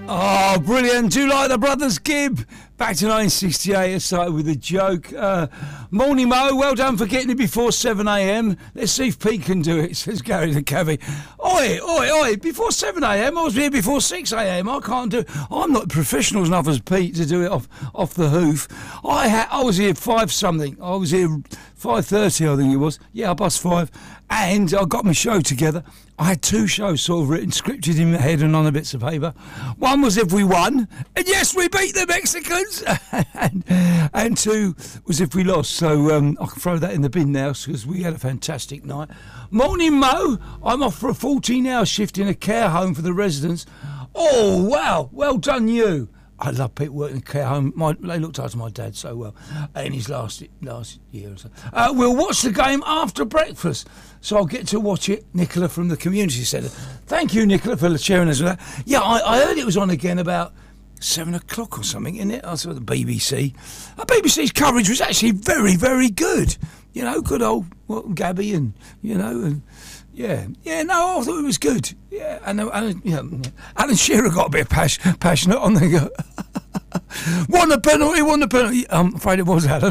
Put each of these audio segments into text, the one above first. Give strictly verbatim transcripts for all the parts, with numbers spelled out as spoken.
Oh, brilliant. Do you like the Brothers Gibb? Back to nineteen sixty-eight, I started with a joke. Uh, morning, Mo. Well done for getting it before seven a.m. Let's see if Pete can do it, says Gary the Cabbie. Oi, oi, oi. Before seven a.m. I was here before six a.m. I can't do it. I'm not professional enough as Pete to do it off off the hoof. I ha- I was here five something. I was here five thirty, I think it was. Yeah, I bust five. And I got my show together. I had two shows sort of written, scripted in my head and on the bits of paper. One was if we won, and yes, we beat the Mexicans. and, and two was if we lost. So um, I can throw that in the bin now because we had a fantastic night. Morning, Mo. I'm off for a fourteen-hour shift in a care home for the residents. Oh, wow. Well done, you. I love people working in a care home. My, they looked after my dad so well in his last last year or so. Uh, we'll watch the game after breakfast, so I'll get to watch it. Nicola from the community centre. Thank you, Nicola, for sharing us with that. Yeah, I, I heard it was on again about seven o'clock or something, isn't it? I saw the B B C. Uh, B B C's coverage was actually very, very good. You know, good old what, Gabby and, you know, and yeah, yeah, no, I thought it was good. Yeah, and, and yeah, Alan Shearer got a bit pas- passionate on the go. Won the penalty, won the penalty. I'm afraid it was Alan.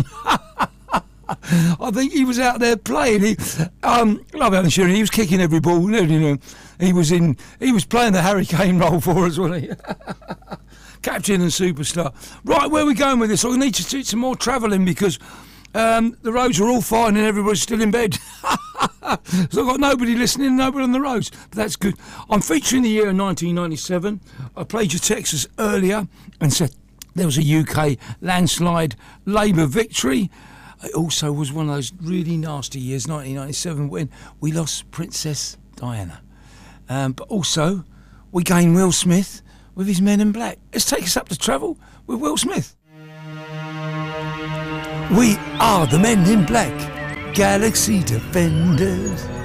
I think he was out there playing. He, um, love Alan Shearer. He was kicking every ball. You know, he was in. He was playing the Harry Kane role for us, wasn't he? Captain and superstar. Right, where are we going with this? I need to do some more travelling because um, the roads are all fine and everybody's still in bed. So I've got nobody listening, nobody on the roads. But that's good. I'm featuring the year of nineteen ninety-seven. I played you Texas earlier and said there was a U K landslide Labour victory. It also was one of those really nasty years, nineteen ninety-seven, when we lost Princess Diana. Um, but also, we gained Will Smith with his Men in Black. Let's take us up to travel with Will Smith. We are the Men in Black, Galaxy Defenders.